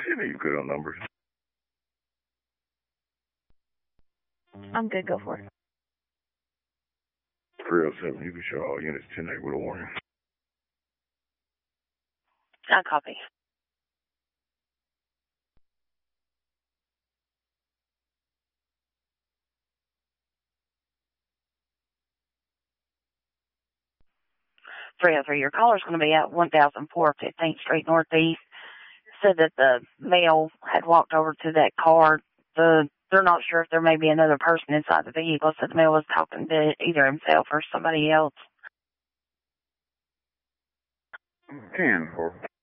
You know you good on numbers. I'm good. Go for it. 307, you can show all units 10-8 with a warning. I copy. Your caller's going to be at 1004 15th Street Northeast. Said that the male had walked over to that car. They're not sure if there may be another person inside the vehicle. Said the male was talking to either himself or somebody else. 10-4.